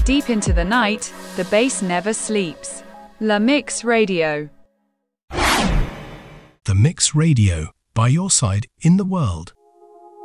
Deep into the night, the bass never sleeps. La Mix Radio. The Mix Radio, by your side in the world.